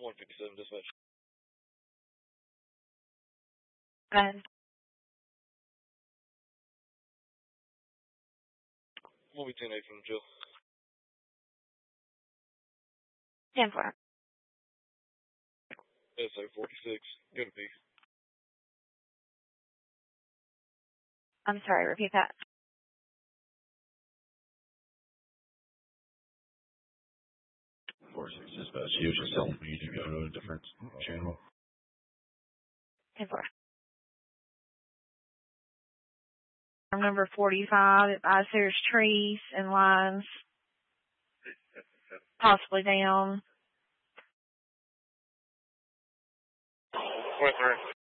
157 dispatch. And 110-8 from the jail. 10-4. SA 46. Go to P. I'm sorry, repeat that. 46 dispatch. He was just telling me to go to a different channel. 10-4. Number 45, advise there's trees and lines possibly down. 23.